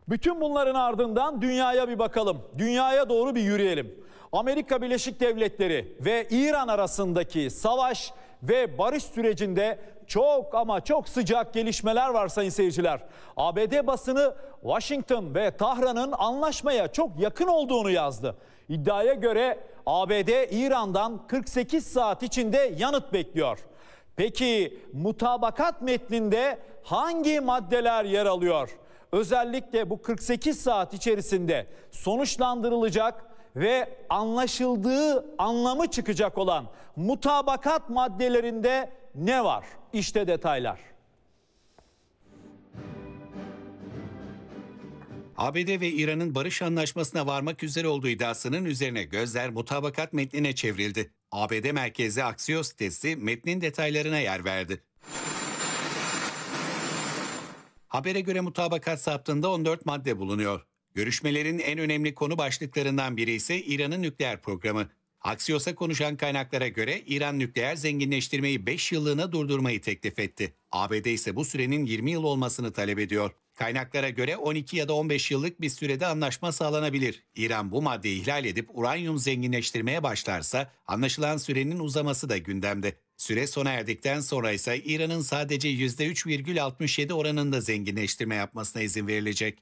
Bütün bunların ardından dünyaya bir bakalım. Dünyaya doğru bir yürüyelim. Amerika Birleşik Devletleri ve İran arasındaki savaş ve barış sürecinde çok ama çok sıcak gelişmeler var sayın seyirciler. ABD basını Washington ve Tahran'ın anlaşmaya çok yakın olduğunu yazdı. İddiaya göre ABD İran'dan 48 saat içinde yanıt bekliyor. Peki mutabakat metninde hangi maddeler yer alıyor? Özellikle bu 48 saat içerisinde sonuçlandırılacak ve anlaşıldığı anlamı çıkacak olan mutabakat maddelerinde ne var? İşte detaylar. ABD ve İran'ın barış anlaşmasına varmak üzere olduğu iddiasının üzerine gözler mutabakat metnine çevrildi. ABD merkezli Axios sitesi metnin detaylarına yer verdi. Habere göre mutabakat saptığında 14 madde bulunuyor. Görüşmelerin en önemli konu başlıklarından biri ise İran'ın nükleer programı. Axios'a konuşan kaynaklara göre İran nükleer zenginleştirmeyi 5 yıllığına durdurmayı teklif etti. ABD ise bu sürenin 20 yıl olmasını talep ediyor. Kaynaklara göre 12 ya da 15 yıllık bir sürede anlaşma sağlanabilir. İran bu maddeyi ihlal edip uranyum zenginleştirmeye başlarsa anlaşılan sürenin uzaması da gündemde. Süre sona erdikten sonra ise İran'ın sadece %3,67 oranında zenginleştirme yapmasına izin verilecek.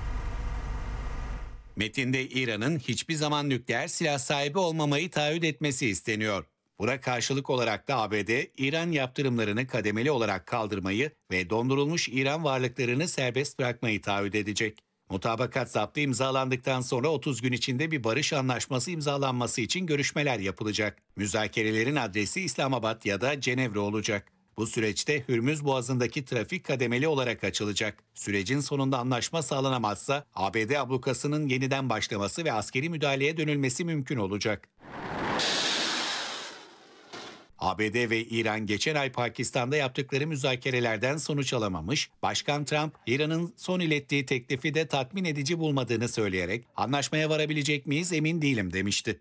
Metinde İran'ın hiçbir zaman nükleer silah sahibi olmamayı taahhüt etmesi isteniyor. Buna karşılık olarak da ABD, İran yaptırımlarını kademeli olarak kaldırmayı ve dondurulmuş İran varlıklarını serbest bırakmayı taahhüt edecek. Mutabakat zaptı imzalandıktan sonra 30 gün içinde bir barış anlaşması imzalanması için görüşmeler yapılacak. Müzakerelerin adresi İslamabad ya da Cenevre olacak. Bu süreçte Hürmüz Boğazı'ndaki trafik kademeli olarak açılacak. Sürecin sonunda anlaşma sağlanamazsa ABD ablukasının yeniden başlaması ve askeri müdahaleye dönülmesi mümkün olacak. ABD ve İran geçen ay Pakistan'da yaptıkları müzakerelerden sonuç alamamış, Başkan Trump, İran'ın son ilettiği teklifi de tatmin edici bulmadığını söyleyerek anlaşmaya varabilecek miyiz emin değilim demişti.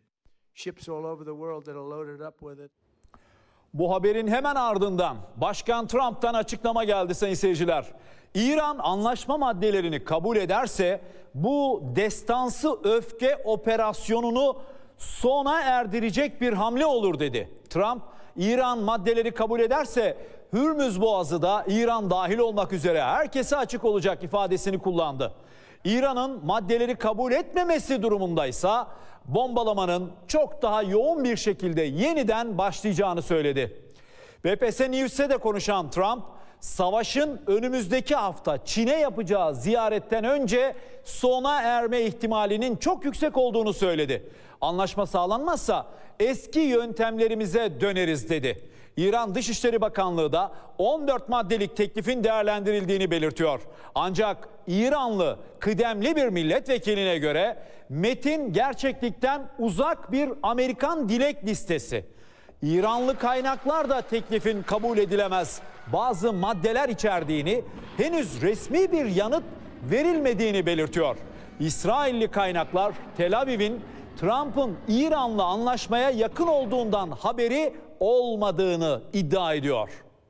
Bu haberin hemen ardından Başkan Trump'tan açıklama geldi sayın seyirciler. İran anlaşma maddelerini kabul ederse bu destansı öfke operasyonunu sona erdirecek bir hamle olur dedi. Trump, İran maddeleri kabul ederse Hürmüz Boğazı da İran dahil olmak üzere herkese açık olacak ifadesini kullandı. İran'ın maddeleri kabul etmemesi durumundaysa bombalamanın çok daha yoğun bir şekilde yeniden başlayacağını söyledi. BPS News'e de konuşan Trump, savaşın önümüzdeki hafta Çin'e yapacağı ziyaretten önce sona erme ihtimalinin çok yüksek olduğunu söyledi. Anlaşma sağlanmazsa eski yöntemlerimize döneriz dedi. İran Dışişleri Bakanlığı da 14 maddelik teklifin değerlendirildiğini belirtiyor. Ancak İranlı kıdemli bir milletvekiline göre metin gerçeklikten uzak bir Amerikan dilek listesi. İranlı kaynaklar da teklifin kabul edilemez bazı maddeler içerdiğini, henüz resmi bir yanıt verilmediğini belirtiyor. İsrailli kaynaklar Tel Aviv'in Trump'ın İran'la anlaşmaya yakın olduğundan haberi olmadığını iddia ediyor.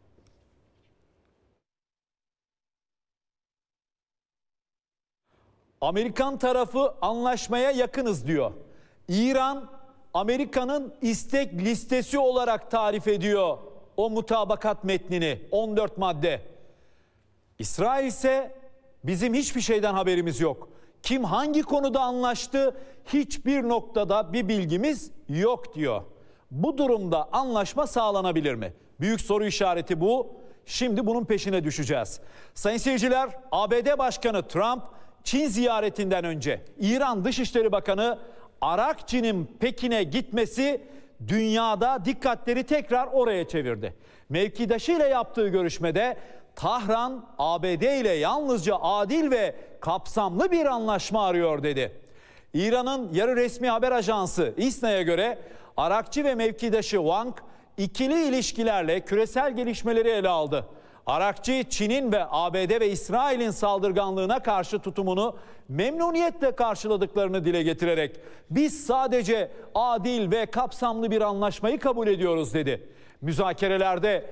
Amerikan tarafı anlaşmaya yakınız diyor. İran, Amerika'nın istek listesi olarak tarif ediyor o mutabakat metnini, 14 madde. İsrail ise bizim hiçbir şeyden haberimiz yok. Kim hangi konuda anlaştı, hiçbir noktada bir bilgimiz yok diyor. Bu durumda anlaşma sağlanabilir mi? Büyük soru işareti bu. Şimdi bunun peşine düşeceğiz. Sayın seyirciler, ABD Başkanı Trump Çin ziyaretinden önce İran Dışişleri Bakanı Arakçi'nin Pekin'e gitmesi dünyada dikkatleri tekrar oraya çevirdi. Mevkidaşıyla yaptığı görüşmede Tahran, ABD ile yalnızca adil ve kapsamlı bir anlaşma arıyor dedi. İran'ın yarı resmi haber ajansı İSNA'ya göre Arakçi ve mevkidaşı Wang ikili ilişkilerle küresel gelişmeleri ele aldı. Arakçı, Çin'in ve ABD ve İsrail'in saldırganlığına karşı tutumunu memnuniyetle karşıladıklarını dile getirerek biz sadece adil ve kapsamlı bir anlaşmayı kabul ediyoruz dedi. Müzakerelerde